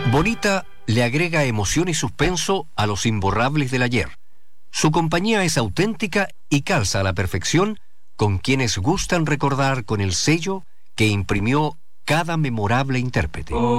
Bonita le agrega emoción y suspenso a los imborrables del ayer. Su compañía es auténtica y calza a la perfección con quienes gustan recordar con el sello que imprimió cada memorable intérprete.